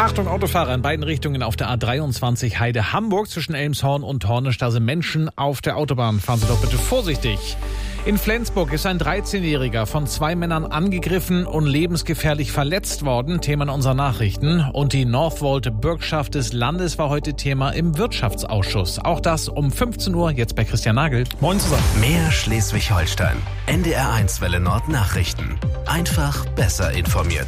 Achtung, Autofahrer in beiden Richtungen auf der A23 Heide-Hamburg zwischen Elmshorn und Hornisch. Da sind Menschen auf der Autobahn. Fahren Sie doch bitte vorsichtig. In Flensburg ist ein 13-Jähriger von 2 Männern angegriffen und lebensgefährlich verletzt worden. Thema in unseren Nachrichten. Und die Northvolt-Bürgschaft des Landes war heute Thema im Wirtschaftsausschuss. Auch das um 15 Uhr, jetzt bei Christian Nagel. Moin zusammen. Mehr Schleswig-Holstein. NDR1 Welle Nord Nachrichten. Einfach besser informiert.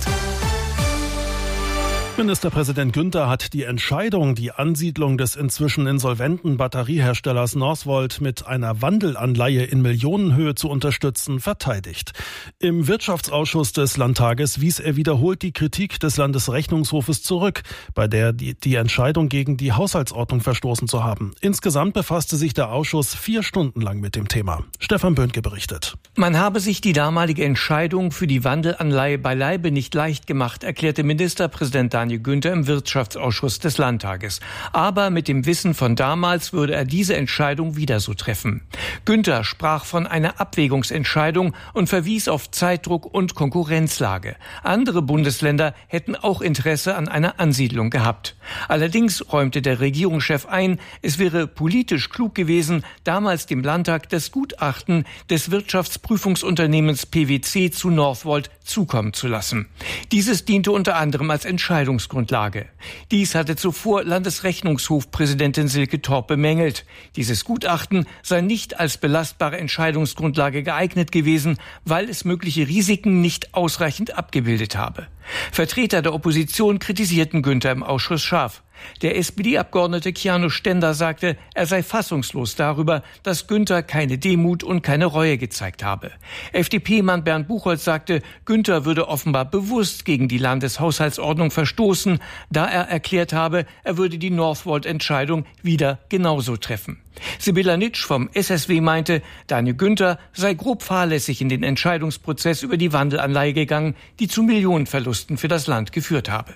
Ministerpräsident Günther hat die Entscheidung, die Ansiedlung des inzwischen insolventen Batterieherstellers Northvolt mit einer Wandelanleihe in Millionenhöhe zu unterstützen, verteidigt. Im Wirtschaftsausschuss des Landtages wies er wiederholt die Kritik des Landesrechnungshofes zurück, bei der die Entscheidung gegen die Haushaltsordnung verstoßen zu haben. Insgesamt befasste sich der Ausschuss 4 Stunden lang mit dem Thema. Stefan Böhnke berichtet. Man habe sich die damalige Entscheidung für die Wandelanleihe beileibe nicht leicht gemacht, erklärte Ministerpräsident Daniel Günther im Wirtschaftsausschuss des Landtages. Aber mit dem Wissen von damals würde er diese Entscheidung wieder so treffen. Günther sprach von einer Abwägungsentscheidung und verwies auf Zeitdruck und Konkurrenzlage. Andere Bundesländer hätten auch Interesse an einer Ansiedlung gehabt. Allerdings räumte der Regierungschef ein, es wäre politisch klug gewesen, damals dem Landtag das Gutachten des Wirtschaftsprüfungsunternehmens PwC zu Northvolt zukommen zu lassen. Dieses diente unter anderem als Entscheidungsgrundlage. Dies hatte zuvor Landesrechnungshofpräsidentin Silke Torp bemängelt. Dieses Gutachten sei nicht als belastbare Entscheidungsgrundlage geeignet gewesen, weil es mögliche Risiken nicht ausreichend abgebildet habe. Vertreter der Opposition kritisierten Günther im Ausschuss scharf. Der SPD-Abgeordnete Kiano Stender sagte, er sei fassungslos darüber, dass Günther keine Demut und keine Reue gezeigt habe. FDP-Mann Bernd Buchholz sagte, Günther würde offenbar bewusst gegen die Landeshaushaltsordnung verstoßen, da er erklärt habe, er würde die Northvolt-Entscheidung wieder genauso treffen. Sibylla Nitsch vom SSW meinte, Daniel Günther sei grob fahrlässig in den Entscheidungsprozess über die Wandelanleihe gegangen, die zu Millionenverlusten für das Land geführt habe.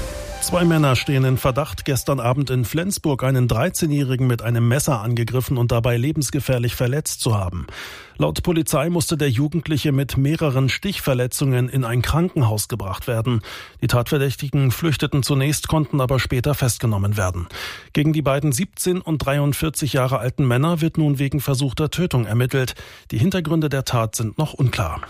2 Männer stehen in Verdacht, gestern Abend in Flensburg einen 13-Jährigen mit einem Messer angegriffen und dabei lebensgefährlich verletzt zu haben. Laut Polizei musste der Jugendliche mit mehreren Stichverletzungen in ein Krankenhaus gebracht werden. Die Tatverdächtigen flüchteten zunächst, konnten aber später festgenommen werden. Gegen die beiden 17 und 43 Jahre alten Männer wird nun wegen versuchter Tötung ermittelt. Die Hintergründe der Tat sind noch unklar.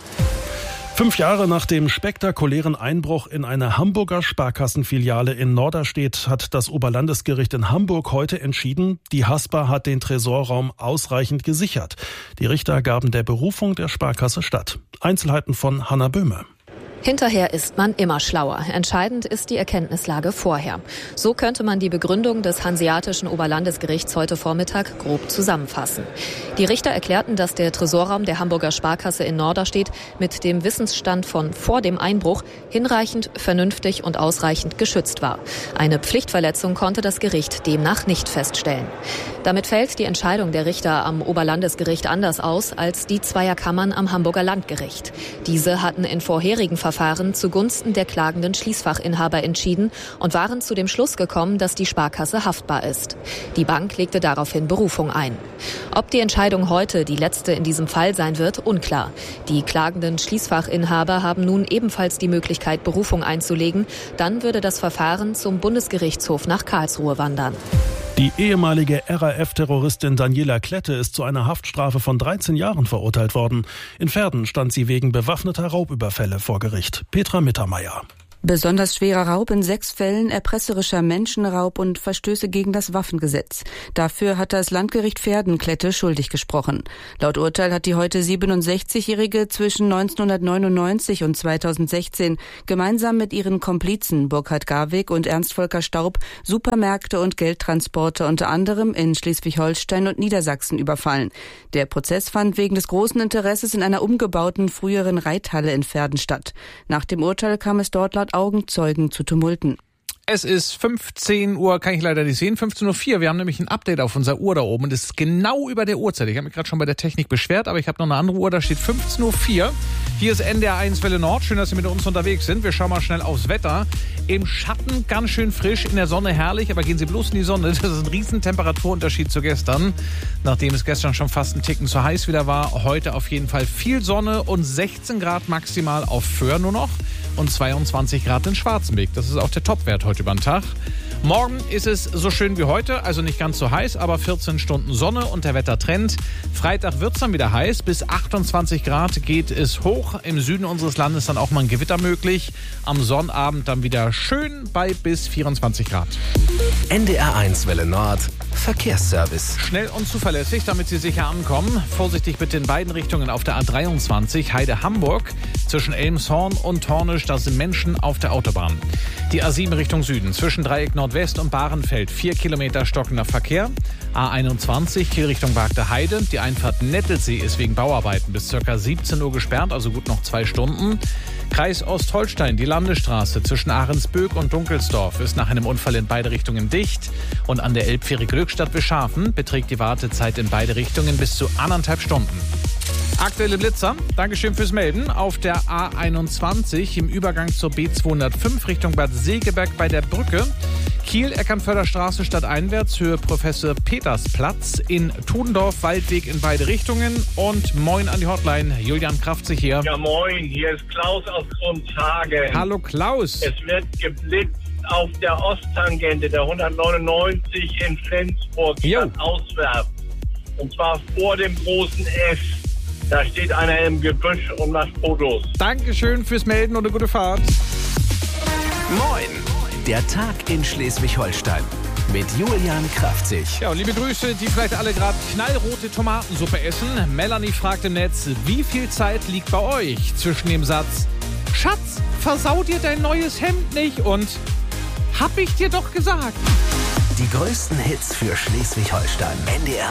5 Jahre nach dem spektakulären Einbruch in eine Hamburger Sparkassenfiliale in Norderstedt hat das Oberlandesgericht in Hamburg heute entschieden, die Haspa hat den Tresorraum ausreichend gesichert. Die Richter gaben der Berufung der Sparkasse statt. Einzelheiten von Hanna Böhme. Hinterher ist man immer schlauer. Entscheidend ist die Erkenntnislage vorher. So könnte man die Begründung des Hanseatischen Oberlandesgerichts heute Vormittag grob zusammenfassen. Die Richter erklärten, dass der Tresorraum der Hamburger Sparkasse in Norderstedt mit dem Wissensstand von vor dem Einbruch hinreichend, vernünftig und ausreichend geschützt war. Eine Pflichtverletzung konnte das Gericht demnach nicht feststellen. Damit fällt die Entscheidung der Richter am Oberlandesgericht anders aus als die zweier Kammern am Hamburger Landgericht. Diese hatten in vorherigen Verfahren zugunsten der klagenden Schließfachinhaber entschieden und waren zu dem Schluss gekommen, dass die Sparkasse haftbar ist. Die Bank legte daraufhin Berufung ein. Ob die Entscheidung heute die letzte in diesem Fall sein wird, unklar. Die klagenden Schließfachinhaber haben nun ebenfalls die Möglichkeit, Berufung einzulegen. Dann würde das Verfahren zum Bundesgerichtshof nach Karlsruhe wandern. Die ehemalige RAF-Terroristin Daniela Klette ist zu einer Haftstrafe von 13 Jahren verurteilt worden. In Verden stand sie wegen bewaffneter Raubüberfälle vor Gericht. Petra Mittermeier. Besonders schwerer Raub in 6 Fällen, erpresserischer Menschenraub und Verstöße gegen das Waffengesetz. Dafür hat das Landgericht Verden Klette schuldig gesprochen. Laut Urteil hat die heute 67-Jährige zwischen 1999 und 2016 gemeinsam mit ihren Komplizen Burkhard Garwig und Ernst Volker Staub Supermärkte und Geldtransporte unter anderem in Schleswig-Holstein und Niedersachsen überfallen. Der Prozess fand wegen des großen Interesses in einer umgebauten früheren Reithalle in Verden statt. Nach dem Urteil kam es dort laut Augenzeugen zu Tumulten. Es ist 15 Uhr, kann ich leider nicht sehen, 15.04 Uhr. Wir haben nämlich ein Update auf unserer Uhr da oben und es ist genau über der Uhrzeit. Ich habe mich gerade schon bei der Technik beschwert, aber ich habe noch eine andere Uhr, da steht 15.04 Uhr. Hier ist NDR1 Welle Nord. Schön, dass Sie mit uns unterwegs sind. Wir schauen mal schnell aufs Wetter. Im Schatten ganz schön frisch, in der Sonne herrlich, aber gehen Sie bloß in die Sonne. Das ist ein riesen Temperaturunterschied zu gestern. Nachdem es gestern schon fast ein Ticken zu heiß wieder war, heute auf jeden Fall viel Sonne und 16 Grad maximal auf Föhr nur noch und 22 Grad in Schwarzenberg. Das ist auch der Topwert heute über den Tag. Morgen ist es so schön wie heute, also nicht ganz so heiß, aber 14 Stunden Sonne und der Wettertrend. Freitag wird es dann wieder heiß, bis 28 Grad geht es hoch. Im Süden unseres Landes dann auch mal ein Gewitter möglich. Am Sonnabend dann wieder schön bei bis 24 Grad. NDR1 Welle Nord, Verkehrsservice. Schnell und zuverlässig, damit Sie sicher ankommen. Vorsichtig bitte in beiden Richtungen auf der A23 Heide-Hamburg. Zwischen Elmshorn und Hornisch, da sind Menschen auf der Autobahn. Die A7 Richtung Süden, zwischen Dreieck Nordwest und Bahrenfeld, 4 Kilometer stockender Verkehr. A21 Kiel Richtung Wagte Heide. Die Einfahrt Nettelsee ist wegen Bauarbeiten bis ca. 17 Uhr gesperrt, also gut noch 2 Stunden. Kreis Ostholstein, die Landesstraße zwischen Ahrensböck und Dunkelsdorf ist nach einem Unfall in beide Richtungen dicht. Und an der Elbfähre Glückstadt-Beschafen beträgt die Wartezeit in beide Richtungen bis zu 1,5 Stunden. Aktuelle Blitzer, Dankeschön fürs Melden. Auf der A21 im Übergang zur B205 Richtung Bad Segeberg bei der Brücke. Kiel, Eckernförder Straße stadteinwärts, Höhe Professor Petersplatz. In Tudendorf, Waldweg in beide Richtungen. Und moin an die Hotline, Julian Kraftzig hier. Ja moin, hier ist Klaus aus Grundhagen. Hallo Klaus. Es wird geblitzt auf der Osttangente, der 199 in Flensburg, auswärts. Und zwar vor dem großen S. Da steht einer im Gebüsch und macht Fotos. Dankeschön fürs Melden und eine gute Fahrt. Moin, der Tag in Schleswig-Holstein mit Julian Kraftzig. Ja, und liebe Grüße, die vielleicht alle gerade knallrote Tomatensuppe essen. Melanie fragt im Netz, wie viel Zeit liegt bei euch zwischen dem Satz Schatz, versau dir dein neues Hemd nicht und hab ich dir doch gesagt. Die größten Hits für Schleswig-Holstein. NDR